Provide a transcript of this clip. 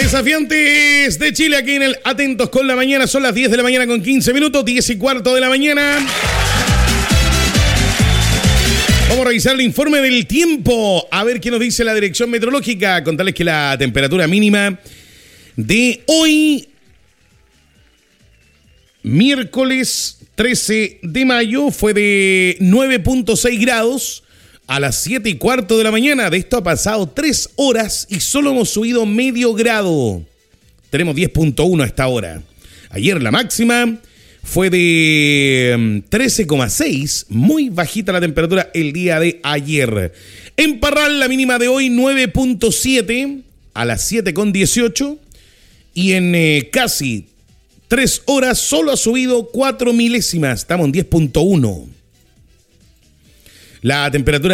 Desafiantes de Chile aquí en el Atentos con la Mañana. Son las 10 de la mañana con 15 minutos, 10:15 de la mañana. Vamos a revisar el informe del tiempo. A ver qué nos dice la dirección meteorológica. Contarles que la temperatura mínima de hoy, miércoles 13 de mayo, fue de 9.6 grados. A las 7:15 de la mañana. De esto ha pasado 3 horas y solo hemos subido medio grado. Tenemos 10.1 a esta hora. Ayer la máxima fue de 13,6. Muy bajita la temperatura el día de ayer. En Parral la mínima de hoy 9.7 a las 7:18. Y en casi 3 horas solo ha subido 4 milésimas. Estamos en 10.1. La temperatura